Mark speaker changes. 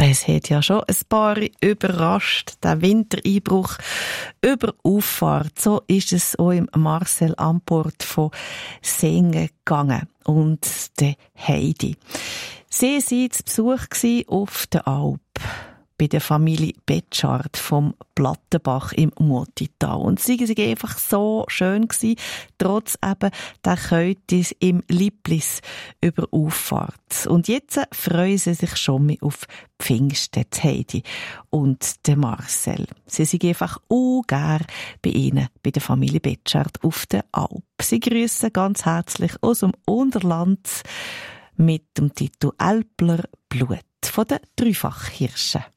Speaker 1: Es hat ja schon ein paar überrascht, der Wintereinbruch über Auffahrt. So ist es auch im Marcel Amport von Singen gegangen und der Heidi. Sie waren zu Besuch auf der Alp bei der Familie Betschart vom Plattenbach im Mutital. Und sie waren einfach so schön gewesen, trotz eben der Kälte im Liplis über Auffahrt. Und jetzt freuen sie sich schon mehr auf Pfingsten, Heidi und der Marcel. Sie sind einfach gern bei ihnen, bei der Familie Betschart auf der Alp. Sie grüßen ganz herzlich aus dem Unterland mit dem Titel Alpler Blut von den Dreifachhirschen.